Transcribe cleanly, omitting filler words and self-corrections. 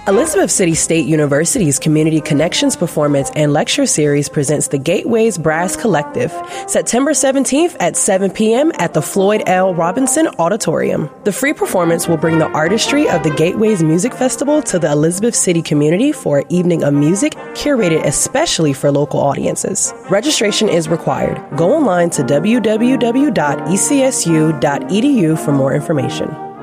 Elizabeth City State University's Community Connections Performance and Lecture Series presents the Gateways Brass Collective, September 17th at 7 p.m. at the Floyd L. Robinson Auditorium. The free performance will bring the artistry of the Gateways Music Festival to the Elizabeth City community for an evening of music curated especially for local audiences. Registration is required. Go online to www.ecsu.edu for more information.